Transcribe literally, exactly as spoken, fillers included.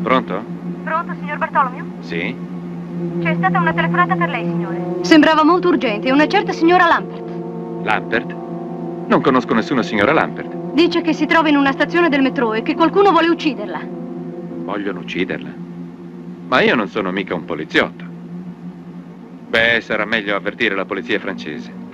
Pronto? Pronto, signor Bartolomeo? Sì? C'è stata una telefonata per lei, signore. Sembrava molto urgente, una certa signora Lampert. Lampert? Non conosco nessuna signora Lampert. Dice che si trova in una stazione del metro e che qualcuno vuole ucciderla. Vogliono ucciderla? Ma io non sono mica un poliziotto. Beh, sarà meglio avvertire la polizia francese.